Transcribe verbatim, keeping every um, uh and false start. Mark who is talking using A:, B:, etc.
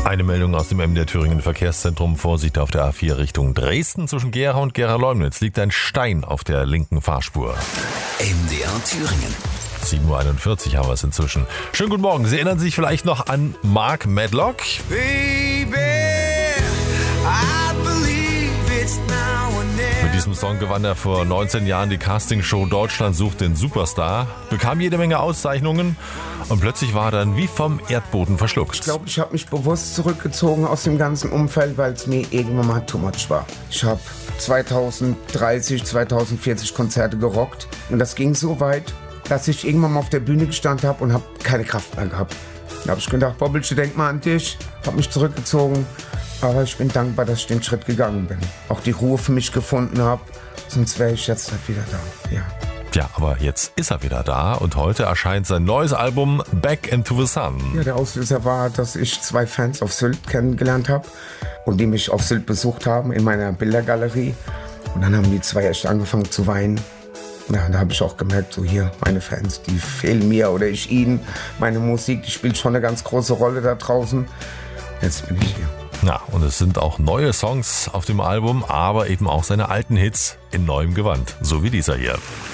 A: Eine Meldung aus dem M D R Thüringen Verkehrszentrum. Vorsicht auf der A vier Richtung Dresden. Zwischen Gera und Gera-Leumnitz liegt ein Stein auf der linken Fahrspur.
B: M D R Thüringen.
A: sieben Uhr einundvierzig haben wir es inzwischen. Schönen guten Morgen. Sie erinnern sich vielleicht noch an Mark Medlock?
C: Baby, I believe it's now or never.
A: Mit diesem Song gewann er vor neunzehn Jahren die Castingshow Deutschland sucht den Superstar, bekam jede Menge Auszeichnungen und plötzlich war er dann wie vom Erdboden verschluckt.
D: Ich glaube, ich habe mich bewusst zurückgezogen aus dem ganzen Umfeld, weil es mir irgendwann mal too much war. Ich habe zweitausenddreißig, zweitausendvierzig Konzerte gerockt und das ging so weit, dass ich irgendwann mal auf der Bühne gestanden habe und habe keine Kraft mehr gehabt. Da habe ich gedacht, Bobbelche, denk mal an dich, habe mich zurückgezogen, aber ich bin dankbar, dass ich den Schritt gegangen bin. Auch die Ruhe für mich gefunden habe, sonst wäre ich jetzt halt wieder da. Ja.
A: Ja, aber jetzt ist er wieder da und heute erscheint sein neues Album Back into the Sun.
D: Ja, der Auslöser war, dass ich zwei Fans auf Sylt kennengelernt habe und die mich auf Sylt besucht haben in meiner Bildergalerie. Und dann haben die zwei echt angefangen zu weinen. Ja, da habe ich auch gemerkt, so hier, meine Fans, die fehlen mir oder ich ihnen. Meine Musik, die spielt schon eine ganz große Rolle da draußen. Jetzt bin ich hier.
A: Ja, und es sind auch neue Songs auf dem Album, aber eben auch seine alten Hits in neuem Gewand, so wie dieser hier.